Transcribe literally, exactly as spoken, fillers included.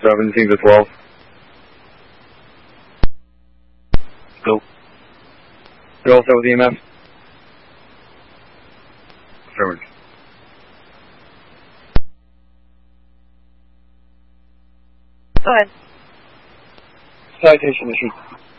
seventeen to twelve. Go. You're all set with E M F? Affirmative. Go ahead. Citation issued.